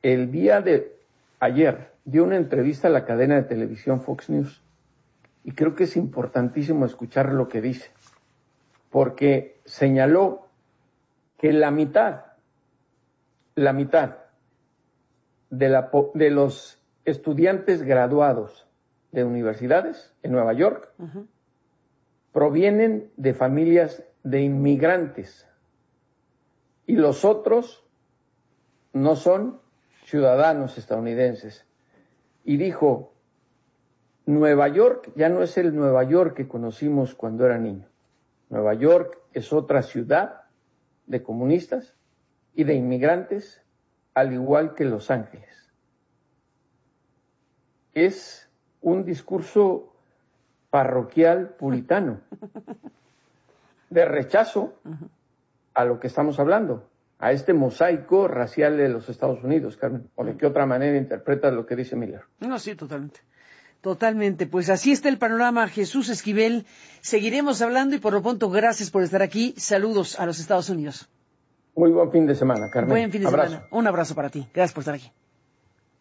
el día de ayer dio una entrevista a la cadena de televisión Fox News y creo que es importantísimo escuchar lo que dice, porque señaló que la mitad de los estudiantes graduados de universidades en Nueva York provienen de familias de inmigrantes y los otros no son ciudadanos estadounidenses. Y dijo, Nueva York ya no es el Nueva York que conocimos cuando era niño. Nueva York es otra ciudad de comunistas y de inmigrantes, al igual que Los Ángeles. Es un discurso parroquial puritano, de rechazo a lo que estamos hablando, a este mosaico racial de los Estados Unidos, Carmen. ¿O de qué otra manera interpretas lo que dice Miller? No, sí, totalmente. Totalmente. Pues así está el panorama, Jesús Esquivel. Seguiremos hablando y por lo pronto, gracias por estar aquí. Saludos a los Estados Unidos. Muy buen fin de semana, Carmen. Buen fin de semana. Un abrazo para ti. Gracias por estar aquí.